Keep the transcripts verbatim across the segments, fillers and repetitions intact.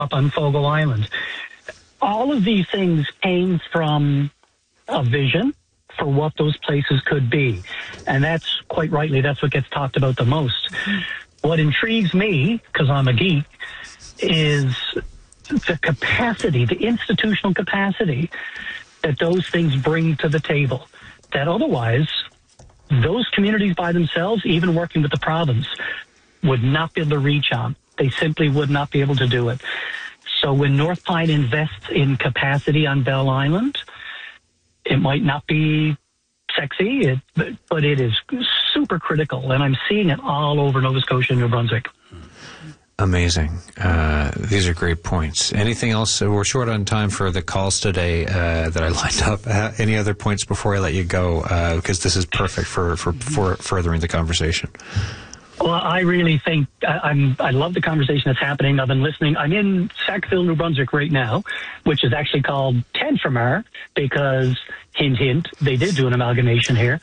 up on Fogo Island. All of these things came from a vision for what those places could be. And that's, quite rightly, that's what gets talked about the most. What intrigues me, because I'm a geek, is the capacity, the institutional capacity that those things bring to the table. That otherwise, those communities by themselves, even working with the province, would not be able to reach on. They simply would not be able to do it. So when North Pine invests in capacity on Bell Island, it might not be sexy, it, but it is super critical, and I'm seeing it all over Nova Scotia and New Brunswick. Amazing. Uh, these are great points. Anything else? We're short on time for the calls today uh, that I lined up. Uh, any other points before I let you go? Uh, because this is perfect for, for, for furthering the conversation. Well, I really think I, I'm. I love the conversation that's happening. I've been listening. I'm in Sackville, New Brunswick right now, which is actually called Tentramar because, hint, hint, they did do an amalgamation here.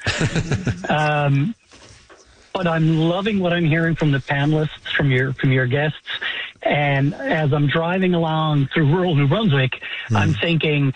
um, but I'm loving what I'm hearing from the panelists, from your from your guests, and as I'm driving along through rural New Brunswick, mm. I'm thinking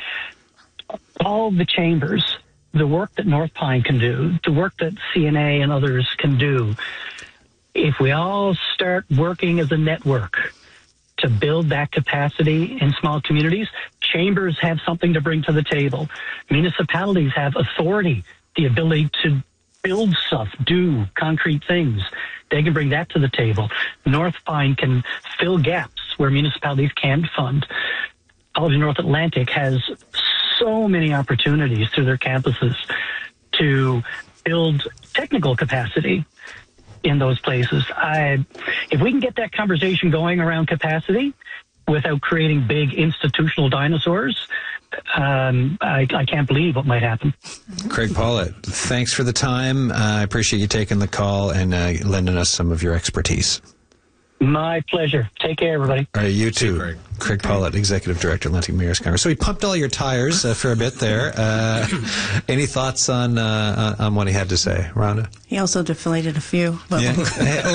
all the chambers, the work that North Pine can do, the work that C N A and others can do. If we all start working as a network to build that capacity in small communities, chambers have something to bring to the table. Municipalities have authority, the ability to build stuff, do concrete things. They can bring that to the table. North Pine can fill gaps where municipalities can't fund. College of North Atlantic has so many opportunities through their campuses to build technical capacity in those places. I, if we can get that conversation going around capacity without creating big institutional dinosaurs, um, I, I can't believe what might happen. Craig Pollitt, thanks for the time. Uh, I appreciate you taking the call and uh, lending us some of your expertise. My pleasure. Take care, everybody. All right, you too. Craig. Craig Pollitt, Executive Director, Atlantic Mayor's Congress. So we pumped all your tires uh, for a bit there. Uh, any thoughts on uh, on what he had to say, Rhonda? He also deflated a few. But yeah.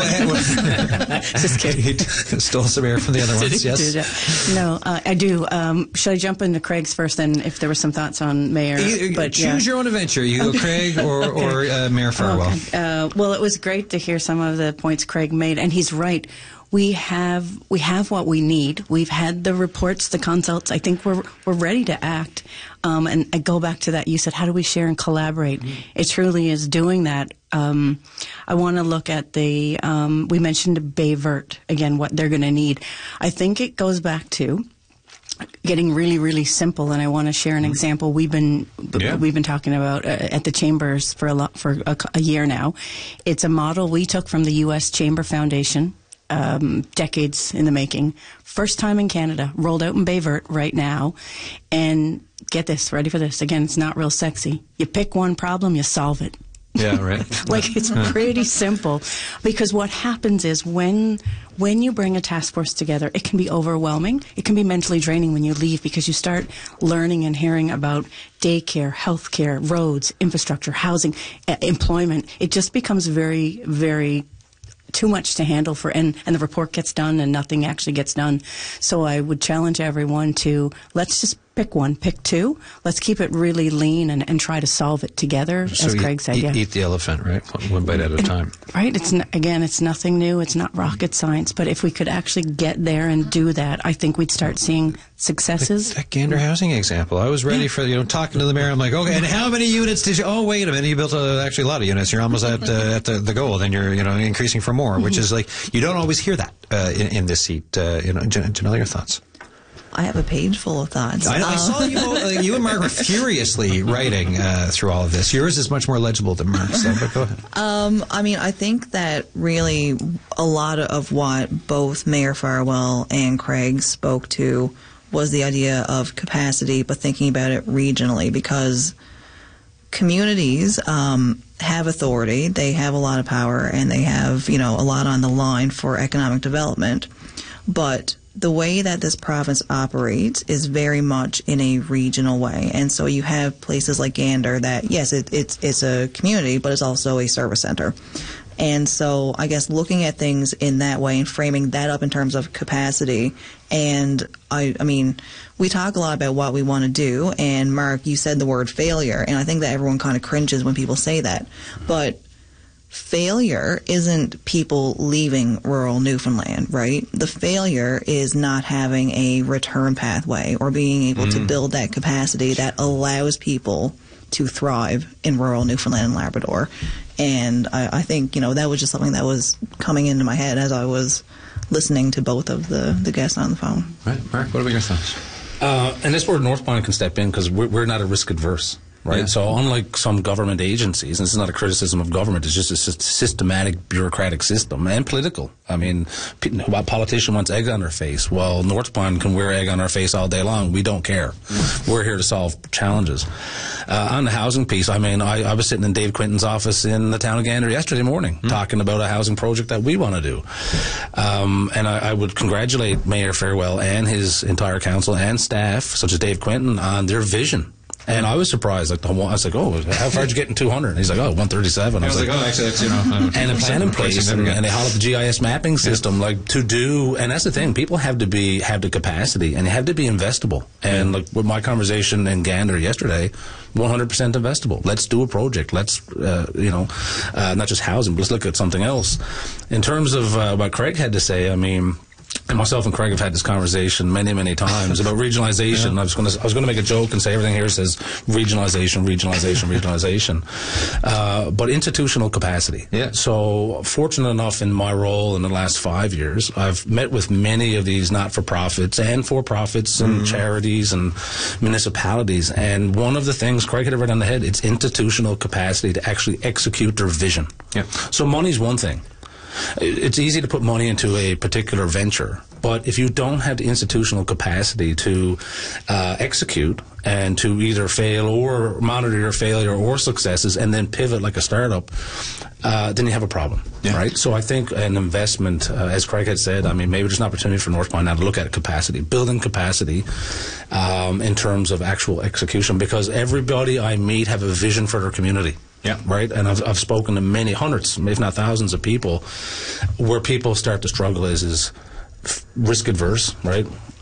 Just kidding. He stole some air from the other ones, yes? No, uh, I do. Um, should I jump into Craig's first, then, if there were some thoughts on Mayor? You, but, choose yeah. your own adventure. You go Craig or, okay. or uh, Mayor Farwell. Okay. Uh, well, it was great to hear some of the points Craig made, and he's right. We have we have what we need. We've had the reports, the consults. I think we're we're ready to act. Um, and I go back to that. You said, how do we share and collaborate? Mm-hmm. It truly is doing that. Um, I want to look at the. Um, we mentioned Bay Vert again. What they're going to need. I think it goes back to getting really, really simple. And I want to share an example. We've been yeah. we've been talking about uh, at the chambers for a lot, for a, a year now. It's a model we took from the U S Chamber Foundation. Um, decades in the making. First time in Canada, rolled out in Bay Vert right now. And get this, ready for this. Again, it's not real sexy. You pick one problem, you solve it. Yeah, right. Like, it's pretty simple. Because what happens is when when you bring a task force together, it can be overwhelming. It can be mentally draining when you leave because you start learning and hearing about daycare, healthcare, roads, infrastructure, housing, uh, employment. It just becomes very, very too much to handle for, and, and the report gets done and nothing actually gets done. So I would challenge everyone to, let's just pick one, pick two. Let's keep it really lean and, and try to solve it together, so as eat, Craig said. Eat, yeah. eat the elephant, right? One, one bite at a time. Right. It's n- again, it's nothing new. It's not rocket science. But if we could actually get there and do that, I think we'd start seeing successes. That, that Gander housing example. I was ready yeah. for, you know, talking to the mayor. I'm like, okay, and how many units did you? Oh, wait a minute. You built a, actually a lot of units. You're almost at uh, at the, the goal. Then you're, you know, increasing for more, mm-hmm. which is like, you don't always hear that uh, in, in this seat. Uh, you know, Jan- Janelle, your thoughts? I have a page full of thoughts. I, I saw you, uh, you and Mark were furiously writing uh, through all of this. Yours is much more legible than Mark's, so, but go ahead. Um, I mean, I think that really a lot of what both Mayor Farwell and Craig spoke to was the idea of capacity, but thinking about it regionally, because communities um, have authority, they have a lot of power, and they have, you know, a lot on the line for economic development, but the way that this province operates is very much in a regional way. And so you have places like Gander that, yes, it, it's it's a community, but it's also a service center. And so I guess looking at things in that way and framing that up in terms of capacity And I, I mean, we talk a lot about what we want to do, and Mark, you said the word failure, and I think that everyone kind of cringes when people say that. But failure isn't people leaving rural Newfoundland, right? The failure is not having a return pathway or being able mm. to build that capacity that allows people to thrive in rural Newfoundland and Labrador. And I, I think, you know, that was just something that was coming into my head as I was listening to both of the, the guests on the phone. Right. Mark, what are your thoughts? Uh, and this is where Northpoint can step in, because we're, we're not a risk adverse. Right. Yeah. So unlike some government agencies, and this is not a criticism of government, it's just a systematic bureaucratic system and political. I mean, a politician wants egg on their face. Well, Northpoint can wear egg on our face all day long. We don't care. Mm. We're here to solve challenges. Uh, on the housing piece, I mean, I, I was sitting in Dave Quinton's office in the town of Gander yesterday morning mm. talking about a housing project that we want to do. Um, and I, I would congratulate Mayor Farewell and his entire council and staff, such as Dave Quinton, on their vision. And I was surprised. Like the one, I was like, "Oh, how far did you get in two hundred?" And he's like, "Oh, one thirty-seven." I was, I was like, like, "Oh, actually, that's you know." And a plan in place, and, and they hauled the G I S mapping system, yeah. like to do. And that's the thing: people have to be have the capacity, and they have to be investable. And yeah. like with my conversation in Gander yesterday, one hundred percent investable. Let's do a project. Let's, uh, you know, uh, not just housing, but let's look at something else. In terms of uh, what Craig had to say, I mean. And myself and Craig have had this conversation many, many times about regionalization. Yeah. I was going to, I was going to make a joke and say everything here says regionalization, regionalization, regionalization. Uh, but institutional capacity. Yeah. So, fortunate enough in my role in the last five years, I've met with many of these not-for-profits and for-profits and mm-hmm. charities and municipalities. And one of the things Craig hit it right on the head. It's institutional capacity to actually execute their vision. Yeah. So, money's one thing. It's easy to put money into a particular venture, but if you don't have the institutional capacity to uh, execute and to either fail or monitor your failure or successes and then pivot like a startup, uh, then you have a problem, yeah. right? So I think an investment, uh, as Craig had said, I mean, maybe there's an opportunity for Northpoint now to look at capacity, building capacity um, in terms of actual execution, because everybody I meet have a vision for their community. Yeah, right. And I've I've spoken to many hundreds, if not thousands, of people, where people start to struggle is is risk adverse, right,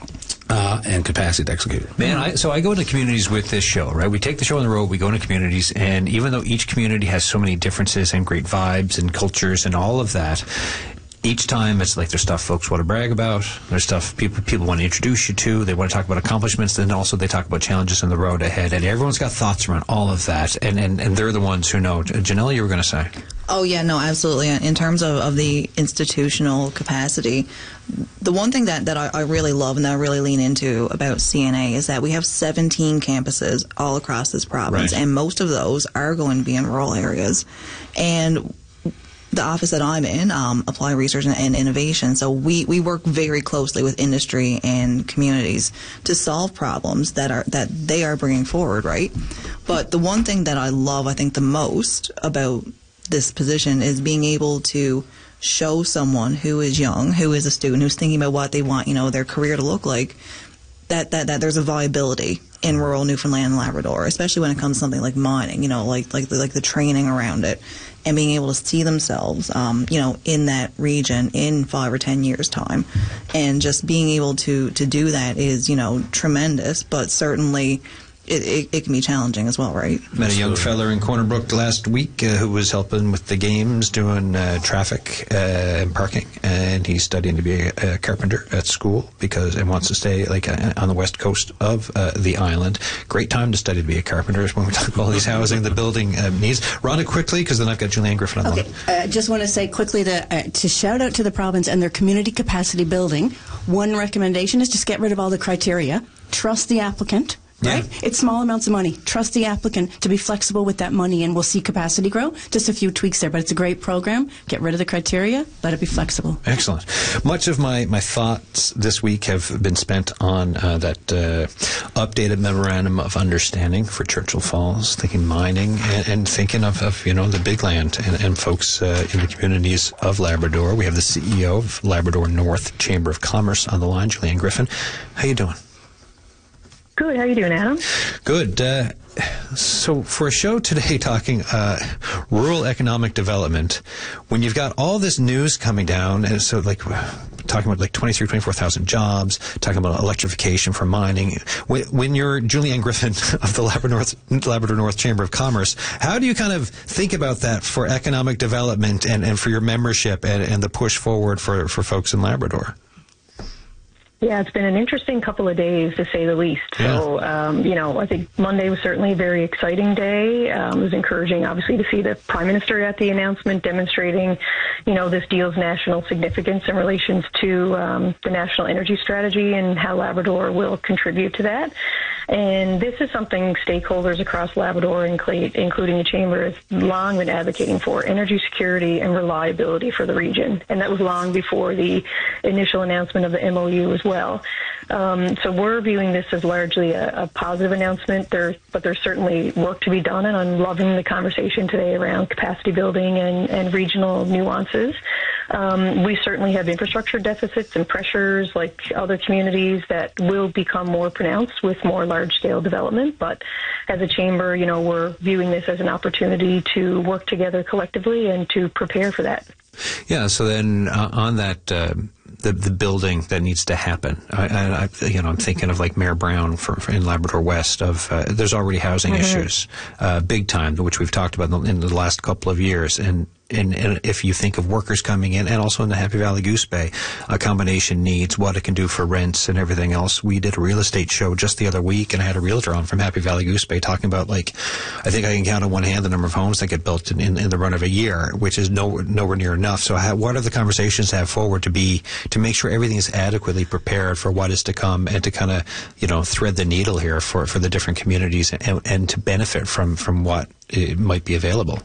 uh, and capacity to execute. Man, I, so I go into communities with this show, right? We take the show on the road, we go into communities, and even though each community has so many differences and great vibes and cultures and all of that. Each time, it's like there's stuff folks want to brag about. There's stuff people people want to introduce you to. They want to talk about accomplishments. Then also they talk about challenges in the road ahead. And everyone's got thoughts around all of that. And, and, and they're the ones who know. Janelle, you were going to say. Oh, yeah, no, absolutely. In terms of, of the institutional capacity, the one thing that, that I, I really love and that I really lean into about C N A is that we have seventeen campuses all across this province. Right. And most of those are going to be in rural areas. And the office that I'm in, um, Apply Research and, and Innovation, so we, we work very closely with industry and communities to solve problems that are that they are bringing forward, right? But the one thing that I love, I think, the most about this position is being able to show someone who is young, who is a student, who's thinking about what they want, you know, their career to look like, that, that, that there's a viability in rural Newfoundland and Labrador, especially when it comes to something like mining, you know, like like the, like the training around it, and being able to see themselves, um, you know, in that region in five or ten years' time, and just being able to to do that is, you know, tremendous, but certainly. It, it, it can be challenging as well, right? Met a young fella in Corner Brook last week uh, who was helping with the games, doing uh, traffic uh, and parking, and he's studying to be a, a carpenter at school because and wants to stay like uh, on the west coast of uh, the island. Great time to study to be a carpenter when we talk about all these housing, the building uh, needs. Rhonda, quickly, because then I've got Julianne Griffin on the line. I uh, just want to say quickly to, uh, to shout out to the province and their community capacity building. One recommendation is just get rid of all the criteria. Trust the applicant. Right? Yeah. It's small amounts of money. Trust the applicant to be flexible with that money, and we'll see capacity grow. Just a few tweaks there, but it's a great program. Get rid of the criteria. Let it be flexible. Excellent. Much of my, my thoughts this week have been spent on uh, that uh, updated memorandum of understanding for Churchill Falls, thinking mining, and, and thinking of, of, you know, the big land and, and folks uh, in the communities of Labrador. We have the C E O of Labrador North Chamber of Commerce on the line, Julianne Griffin. How you doing? Good. How are you doing, Adam? Good. Uh, so for a show today talking uh, rural economic development, when you've got all this news coming down, and so like talking about like twenty-three, twenty-four thousand jobs, talking about electrification for mining, when, when you're Julianne Griffin of the Labrador North, Labrador North Chamber of Commerce, how do you kind of think about that for economic development and, and for your membership and, and the push forward for, for folks in Labrador? Yeah, it's been an interesting couple of days, to say the least. Yeah. So, um, you know, I think Monday was certainly a very exciting day. Um, it was encouraging, obviously, to see the Prime Minister at the announcement demonstrating, you know, this deal's national significance in relation to um, the national energy strategy and how Labrador will contribute to that. And this is something stakeholders across Labrador, including the Chamber, has long been advocating for: energy security and reliability for the region. And that was long before the initial announcement of the M O U as well. Um, so we're viewing this as largely a, a positive announcement, there, but there's certainly work to be done, and I'm loving the conversation today around capacity building and, and regional nuances. Um, we certainly have infrastructure deficits and pressures like other communities that will become more pronounced with more large-scale development, but as a chamber, you know, we're viewing this as an opportunity to work together collectively and to prepare for that. Yeah, so then uh, on that, uh, the the building that needs to happen, I, I, you know, I'm thinking of like Mayor Brown for, for in Labrador West. Of uh, there's already housing mm-hmm. issues, uh, big time, which we've talked about in the, in the last couple of years, and. And, and if you think of workers coming in, and also in the Happy Valley Goose Bay, accommodation needs, what it can do for rents and everything else. We did a real estate show just the other week, and I had a realtor on from Happy Valley Goose Bay talking about, like, I think I can count on one hand the number of homes that get built in, in, in the run of a year, which is no, nowhere near enough. So how, what are the conversations to have forward to be, to make sure everything is adequately prepared for what is to come, and to kind of, you know, thread the needle here for, for the different communities, and, and to benefit from, from what it might be available?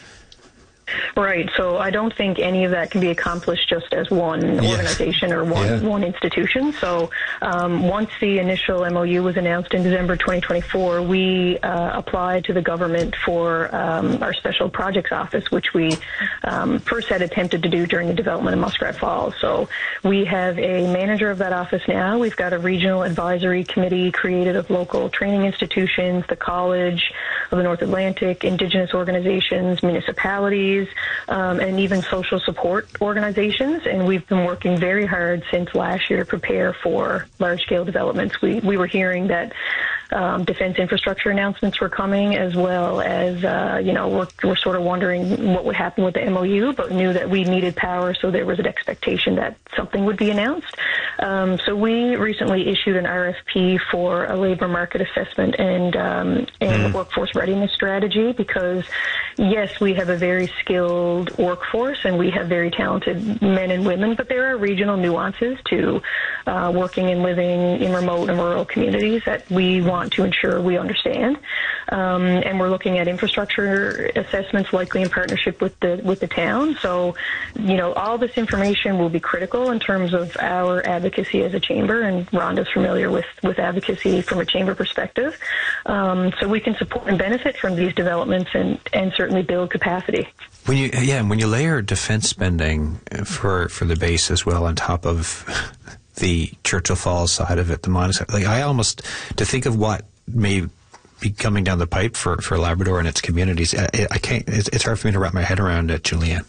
Right. So I don't think any of that can be accomplished just as one yeah. organization or one yeah. one institution. So um, once the initial M O U was announced in December twenty twenty-four, we uh, applied to the government for um, our special projects office, which we um, first had attempted to do during the development of Muskrat Falls. So we have a manager of that office now. We've got a regional advisory committee created of local training institutions, the College of the North Atlantic, Indigenous organizations, municipalities, Um, and even social support organizations, and we've been working very hard since last year to prepare for large-scale developments. We we were hearing that um, defense infrastructure announcements were coming, as well as, uh, you know, we're, we're sort of wondering what would happen with the M O U, but knew that we needed power, so there was an expectation that something would be announced. Um, so we recently issued an R F P for a labor market assessment and, um, and mm. workforce readiness strategy, because, yes, we have a very skilled workforce and we have very talented men and women, but there are regional nuances to uh, working and living in remote and rural communities that we want to ensure we understand. Um, and we're looking at infrastructure assessments, likely in partnership with the with the town. So, you know, all this information will be critical in terms of our advocacy as a chamber, and Rhonda's familiar with, with advocacy from a chamber perspective. Um, so we can support and benefit from these developments and, and certainly build capacity. When you yeah, and when you layer defense spending for for the base as well on top of the Churchill Falls side of it, the mine side, like I almost to think of what may be coming down the pipe for, for Labrador and its communities, I, I can't. It's, it's hard for me to wrap my head around it, Julianne.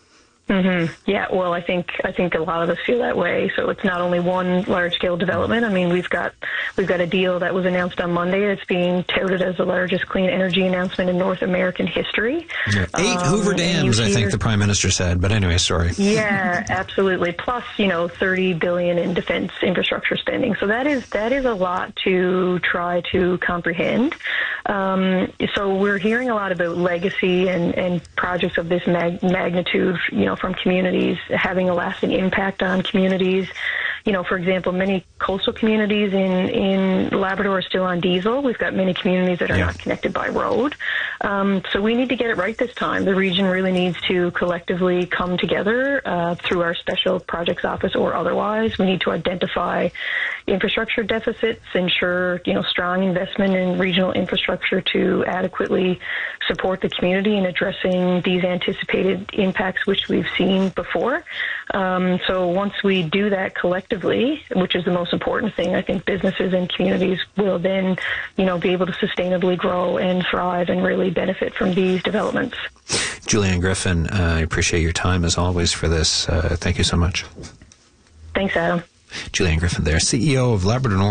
Mm-hmm. Yeah, well, I think I think a lot of us feel that way. So it's not only one large-scale development. I mean, we've got we've got a deal that was announced on Monday that's being touted as the largest clean energy announcement in North American history. Yeah. Eight um, Hoover dams, I hear, think the Prime Minister said. But anyway, sorry. Yeah, absolutely. Plus, you know, thirty billion dollars in defense infrastructure spending. So that is that is a lot to try to comprehend. Um, so we're hearing a lot about legacy and, and projects of this mag- magnitude, you know, from communities having a lasting impact on communities. You know, for example, many coastal communities in, in Labrador are still on diesel. We've got many communities that are yeah. not connected by road. Um, so we need to get it right this time. The region really needs to collectively come together uh, through our special projects office or otherwise. We need to identify infrastructure deficits, ensure, you know, strong investment in regional infrastructure to adequately support the community in addressing these anticipated impacts, which we've seen before. Um, so once we do that collectively, which is the most important thing, I think businesses and communities will then, you know, be able to sustainably grow and thrive and really benefit from these developments. Julianne Griffin, uh, I appreciate your time as always for this. Uh, thank you so much. Thanks, Adam. Julianne Griffin there, C E O of Labrador North.